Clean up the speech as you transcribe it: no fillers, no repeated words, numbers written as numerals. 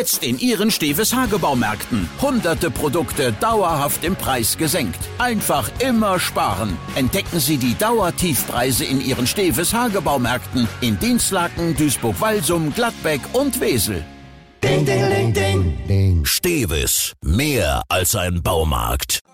Jetzt in Ihren Steves Hagebaumärkten. Hunderte Produkte dauerhaft im Preis gesenkt. Einfach immer sparen. Entdecken Sie die Dauertiefpreise in Ihren Steves Hagebaumärkten in Dinslaken, Duisburg-Walsum, Gladbeck und Wesel. Ding, ding, ding, ding, ding. Steves, mehr als ein Baumarkt.